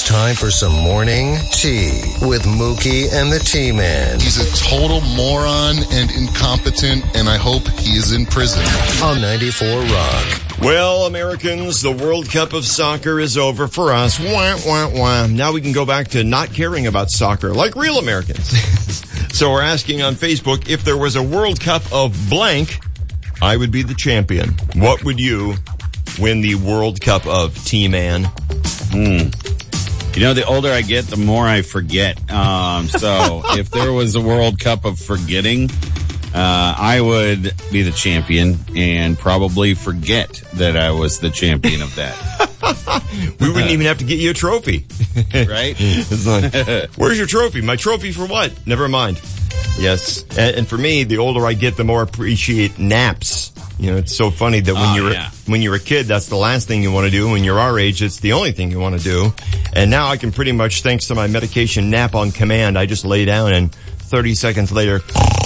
time for some morning tea with Mookie and the T-Man. He's a total moron and incompetent, and I hope he is in prison. On 94 Rock. Well, Americans, the World Cup of Soccer is over for us. Wah, wah, wah. Now we can go back to not caring about soccer like real Americans. So we're asking on Facebook, if there was a World Cup of blank, I would be the champion. What would you win the World Cup of, T-Man? You know, the older I get, the more I forget. So if there was a World Cup of forgetting, I would be the champion and probably forget that I was the champion of that. We wouldn't even have to get you a trophy. Right? It's like, where's your trophy? My trophy for what? Never mind. Yes. And for me, the older I get, the more I appreciate naps. You know, it's so funny that when you're a kid, that's the last thing you want to do. When you're our age, it's the only thing you want to do. And now I can pretty much, thanks to my medication, nap on command. I just lay down and 30 seconds later,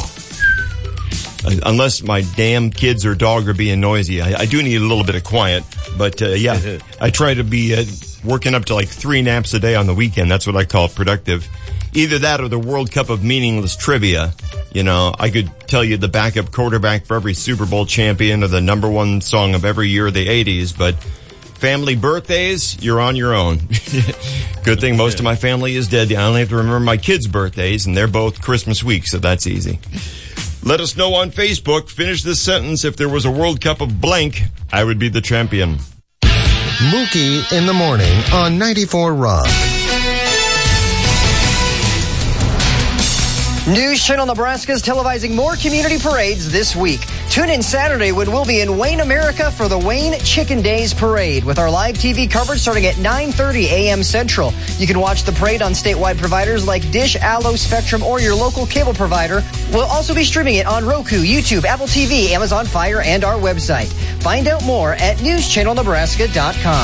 unless my damn kids or dog are being noisy, I do need a little bit of quiet. But, I try to be working up to like 3 naps a day on the weekend. That's what I call productive. Either that or the World Cup of meaningless trivia. You know, I could tell you the backup quarterback for every Super Bowl champion or the number one song of every year of the 80s, but family birthdays, you're on your own. Good thing most of my family is dead. I only have to remember my kids' birthdays, and they're both Christmas week, so that's easy. Let us know on Facebook. Finish this sentence. If there was a World Cup of blank, I would be the champion. Mookie in the morning on 94 Rock. News Channel Nebraska is televising more community parades this week. Tune in Saturday when we'll be in Wayne, America for the Wayne Chicken Days Parade with our live TV coverage starting at 9:30 a.m. Central. You can watch the parade on statewide providers like Dish, Allo, Spectrum, or your local cable provider. We'll also be streaming it on Roku, YouTube, Apple TV, Amazon Fire, and our website. Find out more at newschannelnebraska.com.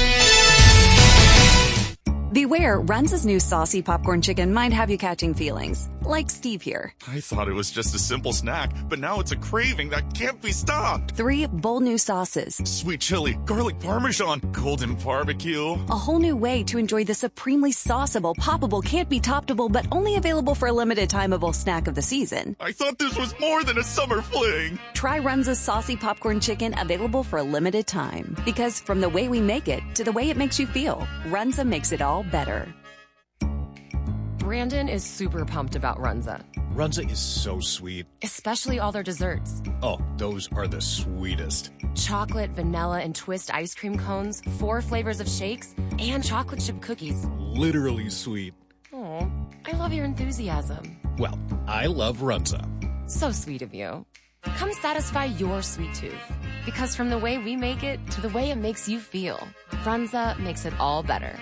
Beware, Runza's new saucy popcorn chicken might have you catching feelings. Like Steve here. I thought it was just a simple snack, but now it's a craving that can't be stopped. 3 bold new sauces. Sweet chili, garlic parmesan, golden barbecue. A whole new way to enjoy the supremely sauceable, poppable, can't be toppable, but only available for a limited timeable snack of the season. I thought this was more than a summer fling. Try Runza's saucy popcorn chicken, available for a limited time. Because from the way we make it to the way it makes you feel, Runza makes it all better. Brandon is super pumped about Runza. Runza is so sweet. Especially all their desserts. Oh, those are the sweetest. Chocolate, vanilla, and twist ice cream cones, 4 flavors of shakes, and chocolate chip cookies. Literally sweet. Oh, I love your enthusiasm. Well, I love Runza. So sweet of you. Come satisfy your sweet tooth. Because from the way we make it to the way it makes you feel, Runza makes it all better.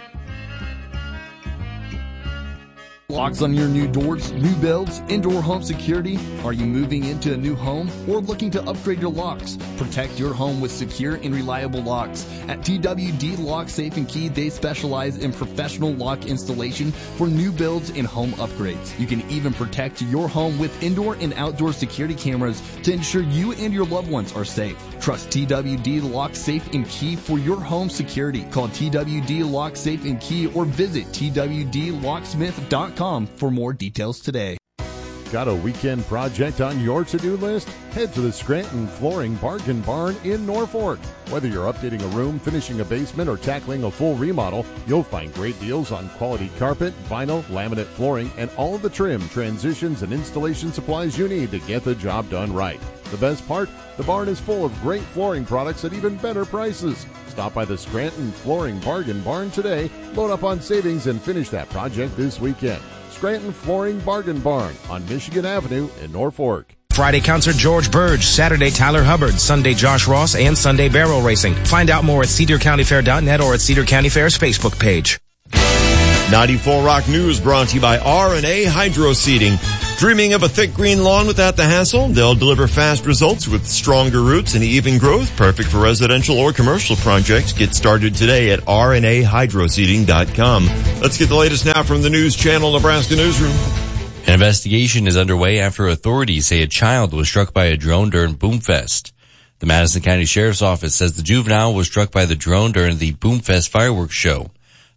Locks on your new doors, new builds, indoor home security? Are you moving into a new home or looking to upgrade your locks? Protect your home with secure and reliable locks. At TWD Lock Safe and Key, they specialize in professional lock installation for new builds and home upgrades. You can even protect your home with indoor and outdoor security cameras to ensure you and your loved ones are safe. Trust TWD Lock Safe and Key for your home security. Call TWD Lock Safe and Key or visit twdlocksmith.com for more details today. Got a weekend project on your to-do list? Head to the Scranton Flooring Bargain Barn in Norfolk. Whether you're updating a room, finishing a basement, or tackling a full remodel, you'll find great deals on quality carpet, vinyl, laminate flooring, and all of the trim, transitions, and installation supplies you need to get the job done right. The best part? The barn is full of great flooring products at even better prices. Stop by the Scranton Flooring Bargain Barn today, load up on savings, and finish that project this weekend. Scranton Flooring Bargain Barn on Michigan Avenue in Norfolk. Friday, Counselor George Burge. Saturday, Tyler Hubbard. Sunday, Josh Ross. And Sunday, barrel racing. Find out more at cedarcountyfair.net or at Cedar County Fair's Facebook page. 94 Rock News brought to you by R&A Hydro Seeding. Dreaming of a thick green lawn without the hassle? They'll deliver fast results with stronger roots and even growth. Perfect for residential or commercial projects. Get started today at rnahydroseeding.com. Let's get the latest now from the News Channel Nebraska Newsroom. An investigation is underway after authorities say a child was struck by a drone during Boomfest. The Madison County Sheriff's Office says the juvenile was struck by the drone during the Boomfest fireworks show.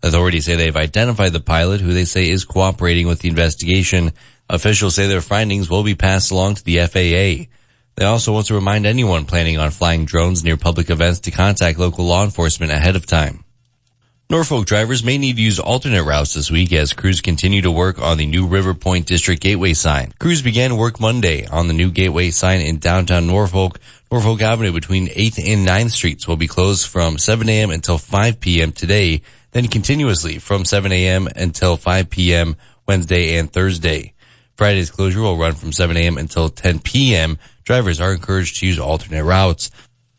Authorities say they've identified the pilot, who they say is cooperating with the investigation. Officials say their findings will be passed along to the FAA. They also want to remind anyone planning on flying drones near public events to contact local law enforcement ahead of time. Norfolk drivers may need to use alternate routes this week as crews continue to work on the new River Point District Gateway sign. Crews began work Monday on the new gateway sign in downtown Norfolk. Norfolk Avenue between 8th and 9th Streets will be closed from 7 a.m. until 5 p.m. today, then continuously from 7 a.m. until 5 p.m. Wednesday and Thursday. Friday's closure will run from 7 a.m. until 10 p.m. Drivers are encouraged to use alternate routes.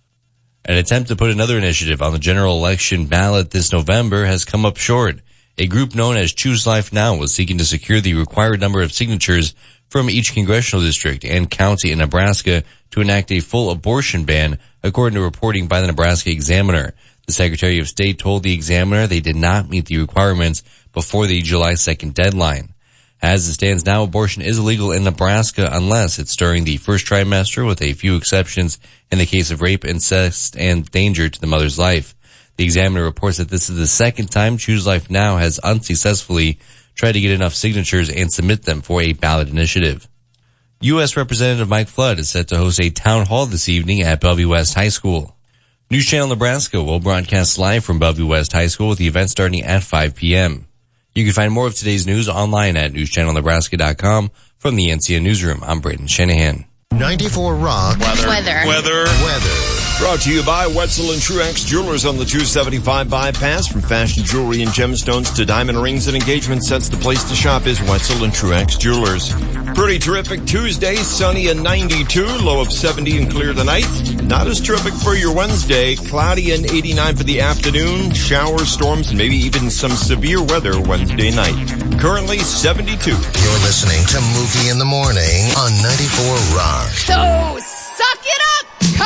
An attempt to put another initiative on the general election ballot this November has come up short. A group known as Choose Life Now was seeking to secure the required number of signatures from each congressional district and county in Nebraska to enact a full abortion ban, according to reporting by the Nebraska Examiner. The Secretary of State told the Examiner they did not meet the requirements before the July 2nd deadline. As it stands now, abortion is illegal in Nebraska unless it's during the first trimester, with a few exceptions in the case of rape, incest, and danger to the mother's life. The Examiner reports that this is the second time Choose Life Now has unsuccessfully tried to get enough signatures and submit them for a ballot initiative. U.S. Representative Mike Flood is set to host a town hall this evening at Bellevue West High School. News Channel Nebraska will broadcast live from Bellevue West High School with the event starting at 5 p.m. You can find more of today's news online at newschannelnebraska.com. From the NCN Newsroom, I'm Braden Shanahan. 94 Rock. Weather. Brought to you by Wetzel and Truax Jewelers on the 275 bypass. From fashion jewelry and gemstones to diamond rings and engagement sets, the place to shop is Wetzel and Truax Jewelers. Pretty terrific Tuesday, sunny and 92, low of 70 and clear tonight. Not as terrific for your Wednesday, cloudy and 89 for the afternoon, showers, storms, and maybe even some severe weather Wednesday night. Currently 72. You're listening to Mookie in the Morning on 94 Rock.